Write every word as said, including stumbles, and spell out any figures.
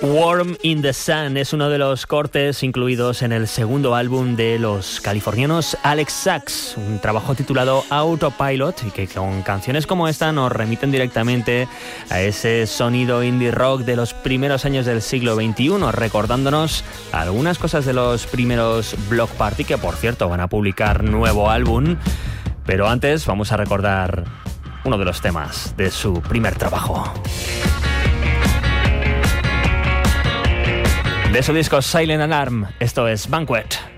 Warm in the Sun es uno de los cortes incluidos en el segundo álbum de los californianos Alex Sachs, un trabajo titulado Autopilot, y que con canciones como esta nos remiten directamente a ese sonido indie rock de los primeros años del siglo veintiuno, recordándonos algunas cosas de los primeros Bloc Party, que por cierto van a publicar nuevo álbum. Pero antes vamos a recordar uno de los temas de su primer trabajo. De su disco Silent Alarm, esto es Banquet.